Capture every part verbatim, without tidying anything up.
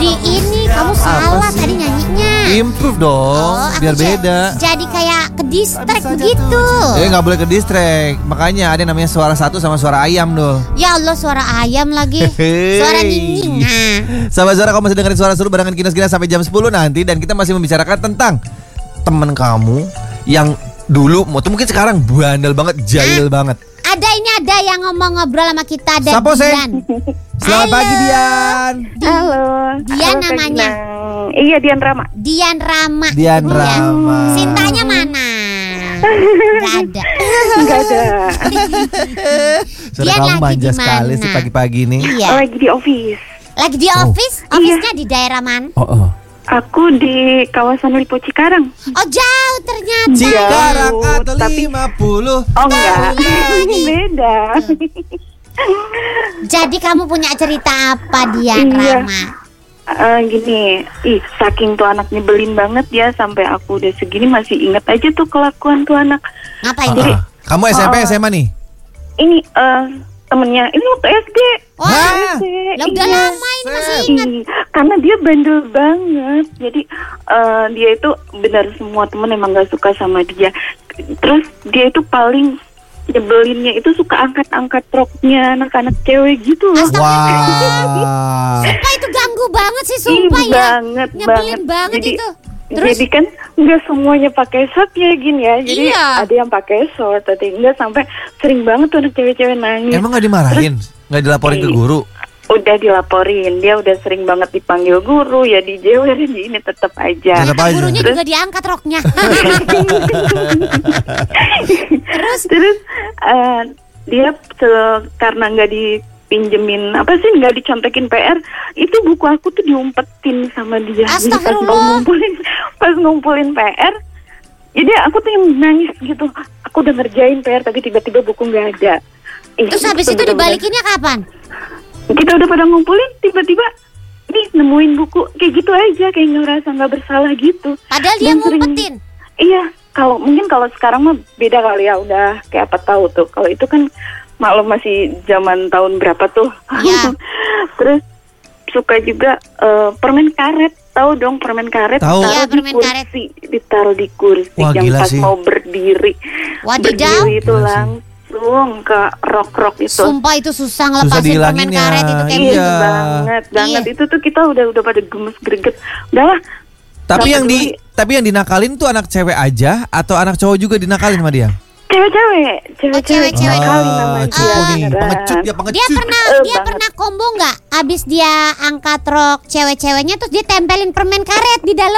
jadi ini kamu salah sih? tadi nyanyinya. Improve dong, Oh, aku biar ja- beda. Jadi kayak ke distract begitu. Eh nggak boleh ke distract. Makanya ada yang namanya suara satu sama suara ayam tuh. Ya Allah, suara ayam lagi. Suara nying. Nah. Sahabat Suara, kamu masih dengerin suara seru barengan Kinas-Kinas sampai jam sepuluh nanti. Dan kita masih membicarakan tentang temen kamu yang dulu, atau mungkin sekarang bandel banget, jahil banget. Ada ini ada yang ngomong ngobrol sama kita, ada Siapa, Seng? Dian. Selamat Halo. pagi Dian. Halo. Dian Halo, Kak namanya. Ginang. Iya, Dian Rama. Dian Rama. Dian Ya. Rama. Sintanya mana? Gak ada. Enggak ada. Suara Dian kamu lagi manja di sekali mana? sih pagi-pagi nih. Iya. Lagi di office. Lagi di Oh. office? Office-nya di daerah mana? Oh, oh. Aku di kawasan Lipo Cikarang. Oh, jauh ternyata. Cikarang Jauh, atau tapi- lima puluh. Oh enggak. lagi. Beda. Jadi kamu punya cerita apa, Dian Iya. Rama? Eh, gini, ih saking tuh anak nyebelin banget ya, sampai aku udah segini masih inget aja tuh kelakuan tuh anak. Ngapain? Ah, ah. Kamu S M P Oh. S M A nih? Ini eh temennya, ini waktu S D. Wah, Hah? S D. lah udah Iya. lama ini masih ingat. Ih, karena dia bandel banget. Jadi eh, dia itu benar semua temen emang gak suka sama dia. Terus dia itu paling nyebelinnya itu suka angkat-angkat roknya anak-anak cewek gitu loh. Wah. Sumpah itu ganggu banget sih, sumpah Ih, ya. banget, Nyebelin banget Jadi- itu. Terus? Jadi kan nggak semuanya pakai short ya gini ya. Jadi Iya. ada yang pakai short, ada yang enggak, sampai sering banget tuh anak cewek-cewek nangis. Emang gak dimarahin? Gak dilaporin ke guru? Udah dilaporin, dia udah sering banget dipanggil guru, ya dijewerin, ini tetap aja. Tetep Ternyata aja. gurunya Terus? juga diangkat roknya. Terus terus eh, dia se- karena nggak dipinjemin apa sih, nggak dicontekin P R, itu buku aku tuh diumpetin sama dia. Jadi pas Astagfirullah. mau ngumpulin pas ngumpulin P R, jadi aku tuh yang nangis gitu. Aku udah ngerjain P R tapi tiba-tiba buku nggak ada. Ih, Terus habis itu bener-bener. dibalikinnya kapan? Kita udah pada ngumpulin, tiba-tiba nih nemuin buku kayak gitu aja, kayak ngerasa nggak bersalah gitu. Padahal dia Dan sering- ngumpetin. Iya, kalau mungkin kalau sekarang mah beda kali ya, udah kayak apa tahu tuh. Kalau itu kan maklum masih zaman tahun berapa tuh. Iya. Terus suka juga eh, permen karet, tahu dong permen karet? Tahu. Ditaruh Iya, di permen kursi, karet. ditaruh di kursi Wah, yang gila pas sih. mau berdiri. Wadidaw. Berdiri itu Gila sih. langsung ke rok-rok itu. Sumpah itu susah Susah ngelepasin permen dihilanginnya. karet itu kayak Iya. gitu. banget, banget. Iya. Itu tuh kita udah udah pada gemes greget. Udahlah. Tapi Nggak yang di peduli. tapi yang dinakalin tuh anak cewek aja atau anak cowok juga dinakalin sama dia? Cewek-cewek, cewek-cewek. cewek-cewek kali Ah, namanya. cupu nih, Beneran. pengecut dia pengecut. Dia pernah Eh, dia banget. pernah combo nggak? Abis dia angkat rok cewek-ceweknya terus dia tempelin permen karet di dalam.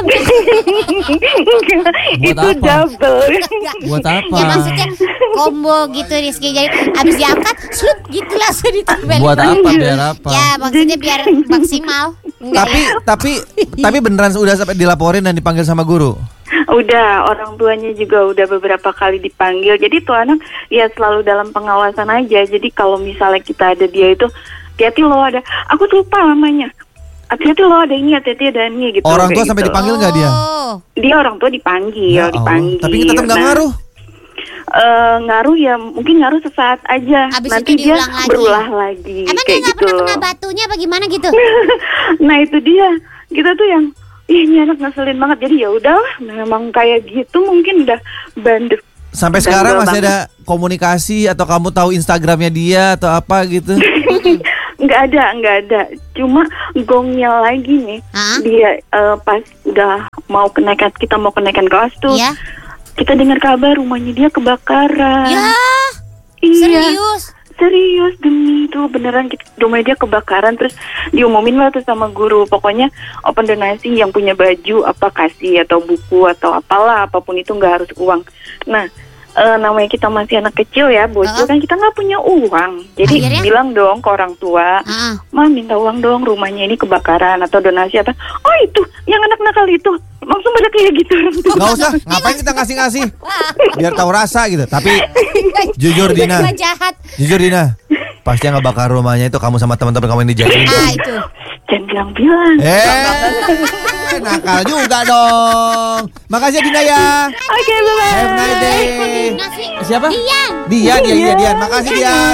Itu apa? double. Buat apa? Ya maksudnya combo gitu Rizky. Jadi abis diangkat, slut gitu langsung ditempelin. Buat apa? Biar apa? Ya maksudnya biar maksimal. Enggak Tapi ya? tapi tapi beneran udah sampai dilaporin dan dipanggil sama guru. Udah, orang tuanya juga udah beberapa kali dipanggil. Jadi tuh anak ya selalu dalam pengawasan aja. Jadi kalau misalnya kita ada dia itu, hati-hati lo ada, aku tuh lupa namanya. Hati-hati lo ada ini, hati-hati ada ini gitu. Orang tua kayak sampai gitu. dipanggil nggak dia? Oh. Dia orang tua dipanggil, Ya Allah. dipanggil. Tapi tetap nggak Nah, ngaruh. eh, ngaruh ya, mungkin ngaruh sesaat aja. Habis Nanti itu dia diulang lagi. berulah lagi. Emang dia kayak nggak gitu pernah loh. kena batunya apa gimana gitu? Nah itu dia, kita tuh yang ih ini anak ngeselin banget. Jadi ya udahlah, memang kayak gitu mungkin udah bandel. Sampai Bandel sekarang masih banget. ada komunikasi atau kamu tahu Instagramnya dia atau apa gitu? Nggak ada, nggak ada. Cuma gongnya lagi nih, Hah? dia eh, pas udah mau kenaikan, kita mau kenaikan kelas tuh, Iya. kita dengar kabar rumahnya dia kebakaran. Ya, Iya. serius. Serius demi itu beneran kita, rumahnya dia kebakaran, terus diumumin lah tuh sama guru, pokoknya open donasi yang punya baju apa kasih atau buku atau apalah, apapun itu nggak harus uang. Nah eh, namanya kita masih anak kecil ya bocil, Uh-uh. kan kita nggak punya uang, jadi Akhirnya? bilang dong ke orang tua, Ah, Ma minta uang dong, rumahnya ini kebakaran atau donasi apa. Oh itu yang anak nakal itu, langsung pada kayak gitu orang tua. Gak usah, ngapain kita ngasih-ngasih? Biar tahu rasa gitu. Tapi jujur Dina, Gua jahat. jujur Dina, pasti yang ngebakar rumahnya itu kamu sama teman-teman kamu yang dijahilin. Ah itu. Jangan bilang-bilang. Eh, nakal juga dong. Makasih ya Dina ya. Oke, bye-bye. Have a nice day. Nasi. Siapa? Dian. Dian, Dian, Dian, Dian. Makasih Dian.